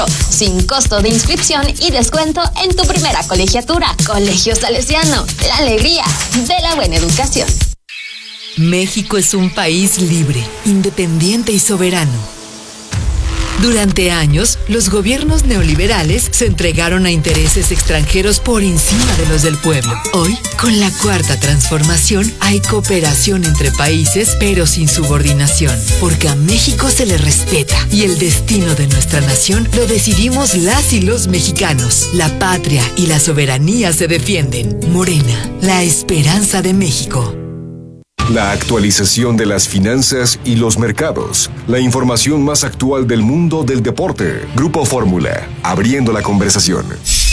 sin costo de inscripción y descuento en tu primera colegiatura. Colegio Salesiano, la alegría de la buena educación. México es un país libre, independiente y soberano. Durante años, los gobiernos neoliberales se entregaron a intereses extranjeros por encima de los del pueblo. Hoy, con la Cuarta Transformación, hay cooperación entre países, pero sin subordinación, porque a México se le respeta y el destino de nuestra nación lo decidimos las y los mexicanos. La patria y la soberanía se defienden. Morena, la esperanza de México. La actualización de las finanzas y los mercados. La información más actual del mundo del deporte. Grupo Fórmula, abriendo la conversación.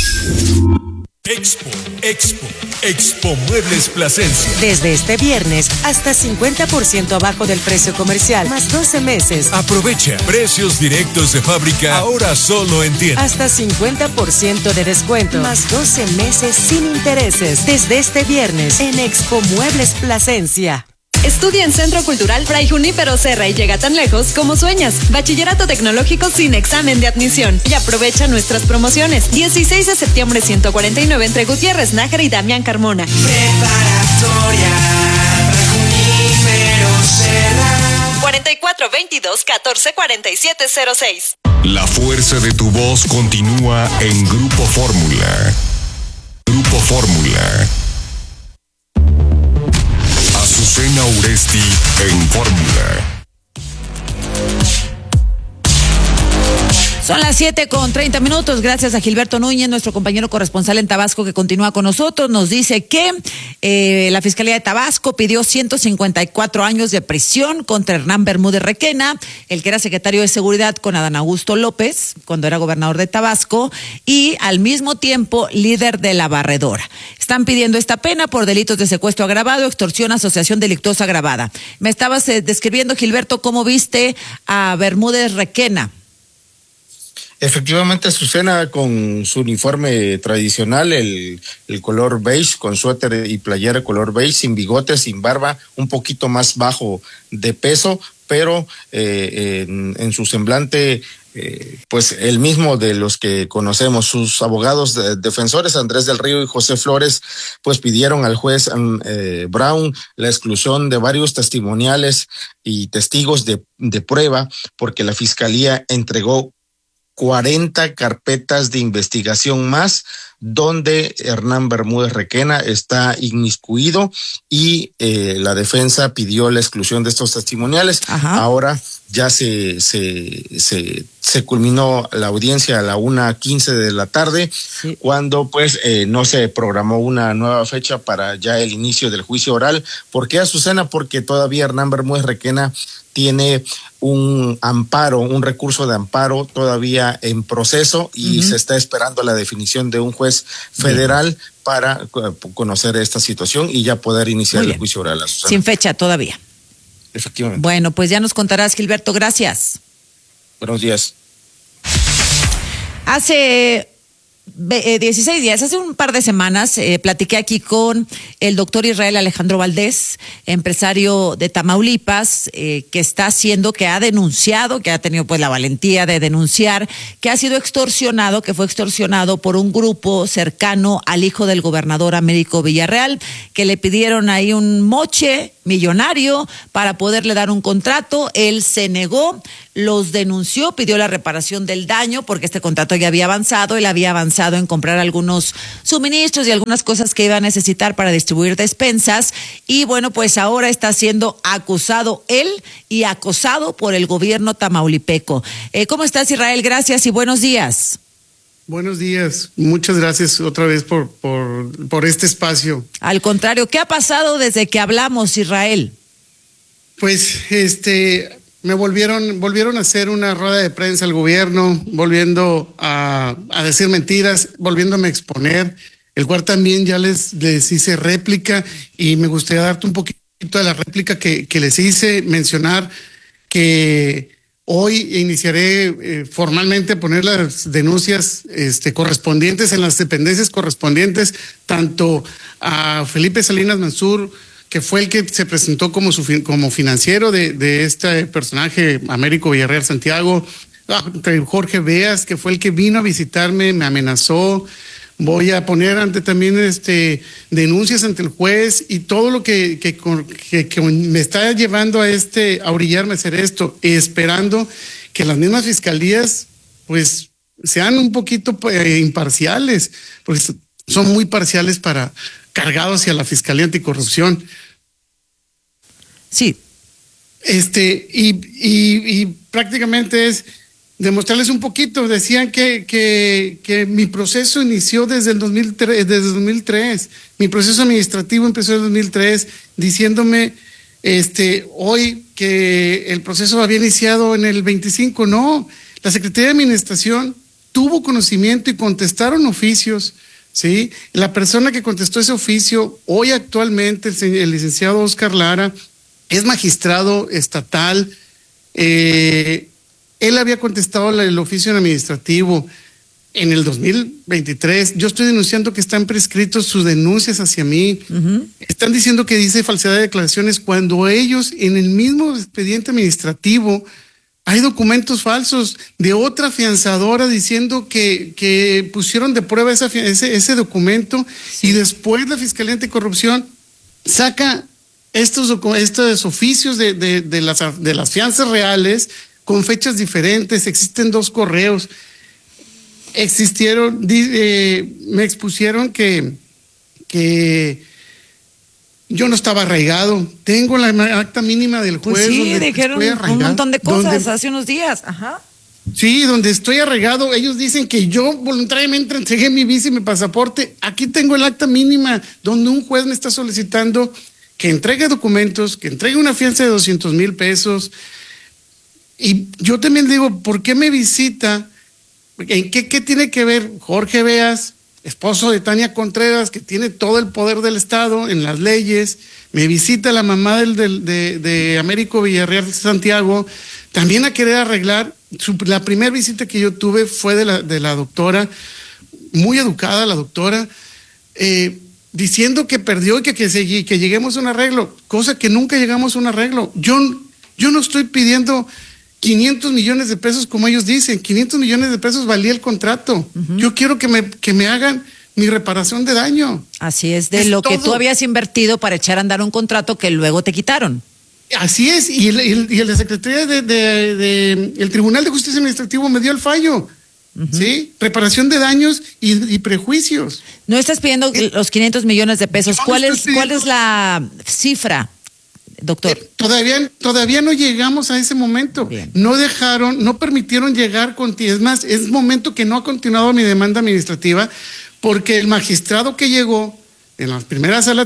Expo Muebles Plasencia. Desde este viernes, hasta 50% abajo del precio comercial, más 12 meses. Aprovecha precios directos de fábrica, ahora solo en tienda. Hasta 50% de descuento, más 12 meses sin intereses. Desde este viernes, en Expo Muebles Plasencia. Estudia en Centro Cultural Fray Junípero Serra y llega tan lejos como sueñas. Bachillerato tecnológico sin examen de admisión. Y aprovecha nuestras promociones. 16 de septiembre 149 entre Gutiérrez Nájera y Damián Carmona. Preparatoria Fray Junípero Serra. 4422-144706. La fuerza de tu voz continúa en Grupo Fórmula. Grupo Fórmula. Azucena Uresti en Fórmula. Son las 7:30. Gracias a Gilberto Núñez, nuestro compañero corresponsal en Tabasco, que continúa con nosotros. Nos dice que la Fiscalía de Tabasco pidió 154 años de prisión contra Hernán Bermúdez Requena, el que era secretario de Seguridad con Adán Augusto López, cuando era gobernador de Tabasco, y al mismo tiempo líder de la Barredora. Están pidiendo esta pena por delitos de secuestro agravado, extorsión, asociación delictuosa agravada. Me estabas describiendo, Gilberto, cómo viste a Bermúdez Requena. Efectivamente, Azucena, con su uniforme tradicional, el color beige, con suéter y playera color beige, sin bigote, sin barba, un poquito más bajo de peso, pero en su semblante, pues el mismo de los que conocemos. Sus abogados defensores, Andrés del Río y José Flores, pues pidieron al juez Brown la exclusión de varios testimoniales y testigos de prueba, porque la Fiscalía entregó 40 carpetas de investigación más, donde Hernán Bermúdez Requena está inmiscuido, y la defensa pidió la exclusión de estos testimoniales. Ajá. Ahora ya se culminó la audiencia a la 1:15 de la tarde, sí, cuando pues no se programó una nueva fecha para ya el inicio del juicio oral. ¿Por qué, Azucena? Porque todavía Hernán Bermúdez Requena tiene un amparo, un recurso de amparo todavía en proceso, y se está esperando la definición de un juez federal para conocer esta situación y ya poder iniciar el juicio oral. Azucena. Sin fecha todavía. Efectivamente. Bueno, pues ya nos contarás, Gilberto. Gracias. Buenos días. Hace 16 días, hace un par de semanas, platiqué aquí con el doctor Israel Alejandro Valdés, empresario de Tamaulipas, que ha denunciado, que ha tenido pues la valentía de denunciar, que ha sido extorsionado, que fue extorsionado por un grupo cercano al hijo del gobernador Américo Villarreal, que le pidieron ahí un moche millonario para poderle dar un contrato. Él se negó, los denunció, pidió la reparación del daño porque este contrato ya había avanzado. Él había avanzado en comprar algunos suministros y algunas cosas que iba a necesitar para distribuir despensas, y bueno, pues ahora está siendo acusado él y acosado por el gobierno tamaulipeco. ¿Cómo estás, Israel? Gracias y buenos días. Buenos días, muchas gracias otra vez por este espacio. Al contrario, ¿qué ha pasado desde que hablamos, Israel? Pues me volvieron a hacer una rueda de prensa al gobierno, volviendo a decir mentiras, volviéndome a exponer, el cual también ya les hice réplica, y me gustaría darte un poquito de la réplica que les hice, mencionar que hoy iniciaré formalmente a poner las denuncias correspondientes en las dependencias correspondientes, tanto a Felipe Salinas Mansur, que fue el que se presentó como financiero de este personaje, Américo Villarreal Santiago, entre Jorge Beas, que fue el que vino a visitarme, me amenazó. Voy a poner ante también denuncias ante el juez y todo lo que me está llevando a orillarme a hacer esto, esperando que las mismas fiscalías pues sean un poquito imparciales, porque son muy parciales cargados hacia la Fiscalía Anticorrupción. Sí. Y prácticamente es demostrarles un poquito. Decían que mi proceso inició desde el 2003. Mi proceso administrativo empezó en el 2003, diciéndome hoy que el proceso había iniciado en el 25. No, la Secretaría de Administración tuvo conocimiento y contestaron oficios, ¿sí? La persona que contestó ese oficio, hoy actualmente, el licenciado Oscar Lara, es magistrado estatal. Él había contestado el oficio administrativo en el 2023. Yo estoy denunciando que están prescritos sus denuncias hacia mí. Uh-huh. Están diciendo que dice falsedad de declaraciones cuando ellos en el mismo expediente administrativo hay documentos falsos de otra afianzadora diciendo que pusieron de prueba ese documento. Sí. Y después la Fiscalía Anticorrupción saca estos oficios de las fianzas reales con fechas diferentes. Existen 2 correos. Me expusieron que yo no estaba arraigado. Tengo la acta mínima del juez. Pues sí, dijeron un montón de cosas hace unos días. Ajá. Sí, donde estoy arraigado. Ellos dicen que yo voluntariamente entregué mi visa y mi pasaporte. Aquí tengo el acta mínima donde un juez me está solicitando que entregue documentos, que entregue una fianza de 200,000 pesos. Y yo también digo, ¿por qué me visita? ¿En qué tiene que ver Jorge Beas, esposo de Tania Contreras, que tiene todo el poder del Estado en las leyes? Me visita la mamá de Américo Villarreal Santiago, también a querer arreglar. La primera visita que yo tuve fue de la doctora, muy educada la doctora, diciendo que perdió y que lleguemos a un arreglo, cosa que nunca llegamos a un arreglo. Yo no estoy pidiendo 500 millones de pesos como ellos dicen. 500 millones de pesos valía el contrato. Uh-huh. Yo quiero que me hagan mi reparación de daño. Así es, de lo que tú habías invertido para echar a andar un contrato que luego te quitaron. Así es, y la Secretaría el Tribunal de Justicia Administrativo me dio el fallo. Uh-huh. ¿Sí? Reparación de daños y prejuicios. No estás pidiendo los 500 millones de pesos. ¿Cuál es la cifra, doctor? Todavía no llegamos a ese momento. Bien. No permitieron llegar es más, es momento que no ha continuado mi demanda administrativa, porque el magistrado que llegó en la primera sala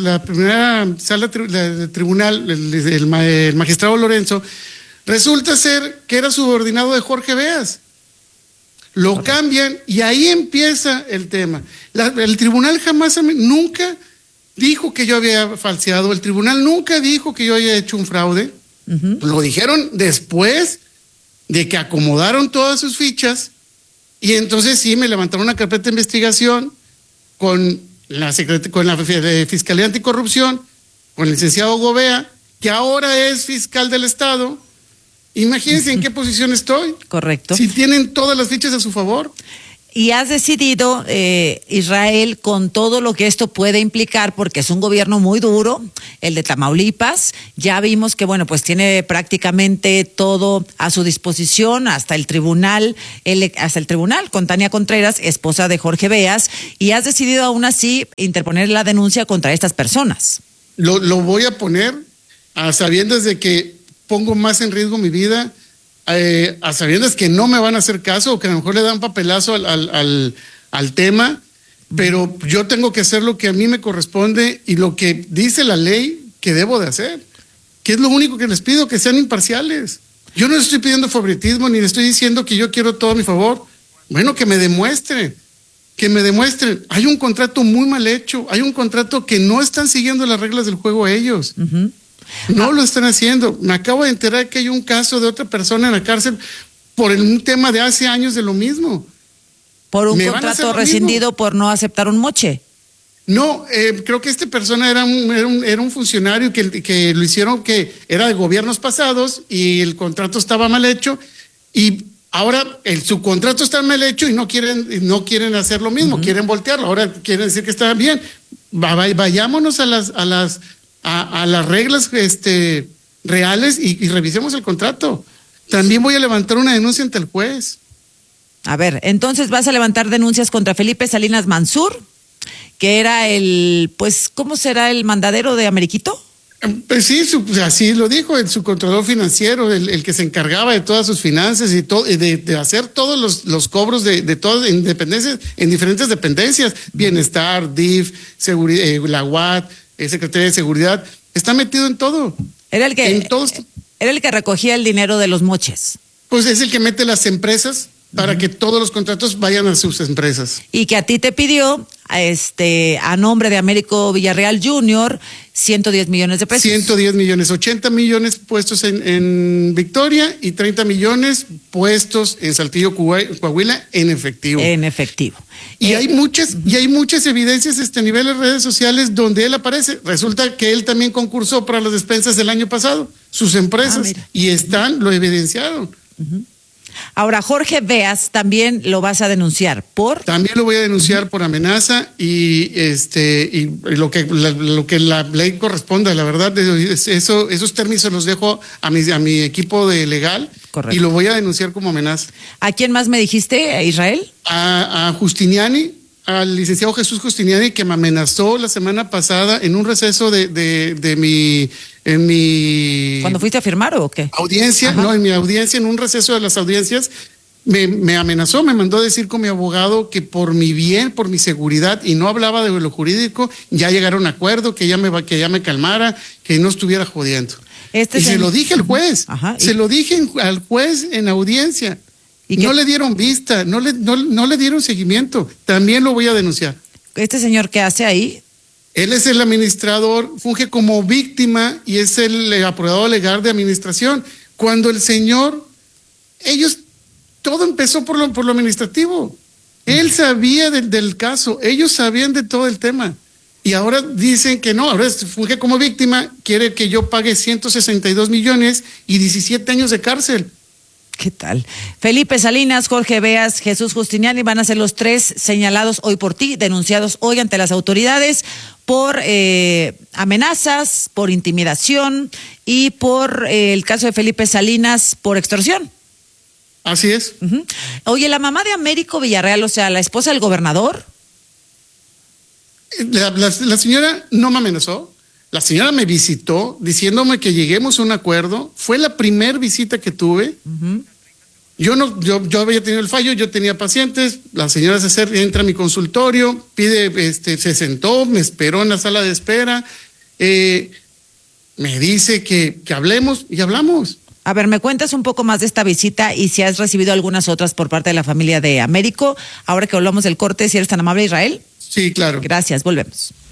del tribunal, el magistrado Lorenzo, resulta ser que era subordinado de Jorge Beas. Lo cambian y ahí empieza el tema. El tribunal nunca dijo que yo había falseado. El tribunal nunca dijo que yo había hecho un fraude. Uh-huh. Lo dijeron después de que acomodaron todas sus fichas y entonces sí me levantaron una carpeta de investigación con la Fiscalía Anticorrupción, con el licenciado Gobea, que ahora es fiscal del Estado. Imagínense en qué posición estoy. Correcto. Si tienen todas las fichas a su favor. Y has decidido, Israel, con todo lo que esto puede implicar, porque es un gobierno muy duro, el de Tamaulipas. Ya vimos que, bueno, pues tiene prácticamente todo a su disposición, hasta el tribunal con Tania Contreras, esposa de Jorge Beas, y has decidido aún así interponer la denuncia contra estas personas. Lo voy a poner a sabiendas de que pongo más en riesgo mi vida, a sabiendas que no me van a hacer caso o que a lo mejor le dan papelazo al tema, pero yo tengo que hacer lo que a mí me corresponde y lo que dice la ley que debo de hacer, que es lo único que les pido, que sean imparciales. Yo no les estoy pidiendo favoritismo ni les estoy diciendo que yo quiero todo a mi favor. Bueno, que me demuestren. Hay un contrato muy mal hecho, hay un contrato que no están siguiendo las reglas del juego ellos. Uh-huh. No lo están haciendo. Me acabo de enterar que hay un caso de otra persona en la cárcel por un tema de hace años de lo mismo. Por un contrato rescindido por no aceptar un moche. No, creo que esta persona era un funcionario que lo hicieron, que era de gobiernos pasados y el contrato estaba mal hecho y Ahora el subcontrato está mal hecho y no quieren hacer lo mismo, quieren voltearlo. Ahora quieren decir que está bien. Vayámonos a las reglas reales y revisemos el contrato. También voy a levantar una denuncia ante el juez. A ver, entonces vas a levantar denuncias contra Felipe Salinas Mansur, que era ¿cómo será el mandadero de Ameriquito? Pues sí, así lo dijo, el subcontralor financiero, el que se encargaba de todas sus finanzas y de hacer todos los cobros de todas en diferentes dependencias, bienestar, DIF, seguridad, la UAT, Secretaría de Seguridad, está metido en todo. Era el que recogía el dinero de los moches. Pues es el que mete las empresas para que todos los contratos vayan a sus empresas. Y que a ti te pidió, a nombre de Américo Villarreal Jr., 110 millones de pesos. 110 millones, 80 millones puestos en Victoria y 30 millones puestos en Saltillo, Coahuila, en efectivo. En efectivo. Y hay muchas evidencias a nivel de redes sociales donde él aparece. Resulta que él también concursó para las despensas del año pasado, sus empresas, y lo evidenciaron. Ahora, Jorge Veas también lo vas a denunciar por... También lo voy a denunciar por amenaza y lo que la ley corresponda, la verdad, esos términos se los dejo a mi equipo de legal. Correcto. Y lo voy a denunciar como amenaza. ¿A quién más me dijiste, a Israel? A Justiniani, al licenciado Jesús Justiniani, que me amenazó la semana pasada en un receso en mi... ¿Cuándo fuiste a firmar o qué? Audiencia, ajá. No, en mi audiencia, en un receso de las audiencias, me amenazó, me mandó a decir con mi abogado que por mi bien, por mi seguridad, y no hablaba de lo jurídico, ya llegaron a acuerdo, que ya me calmara, que no estuviera jodiendo. Se lo dije al juez, se lo dije al juez en audiencia. ¿Y no le dieron vista, no le dieron seguimiento? También lo voy a denunciar. ¿Este señor qué hace ahí? Él es el administrador, funge como víctima y es el apoderado legal de administración. Cuando el señor, todo empezó por lo administrativo. Él sabía del caso, ellos sabían de todo el tema. Y ahora dicen que no, ahora funge como víctima, quiere que yo pague 162 millones y 17 años de cárcel. ¿Qué tal? Felipe Salinas, Jorge Veas, Jesús Justiniani van a ser los tres señalados hoy por ti, denunciados hoy ante las autoridades por amenazas, por intimidación y por el caso de Felipe Salinas por extorsión. Así es. Uh-huh. Oye, la mamá de Américo Villarreal, o sea, la esposa del gobernador. La señora no me amenazó. La señora me visitó diciéndome que lleguemos a un acuerdo. Fue la primer visita que tuve. Uh-huh. Yo había tenido el fallo, yo tenía pacientes. La señora entra a mi consultorio, pide, se sentó, me esperó en la sala de espera. Me dice que hablemos y hablamos. A ver, ¿me cuentas un poco más de esta visita y si has recibido algunas otras por parte de la familia de Américo? Ahora que hablamos del corte, si eres tan amable, Israel. Sí, claro. Gracias, volvemos.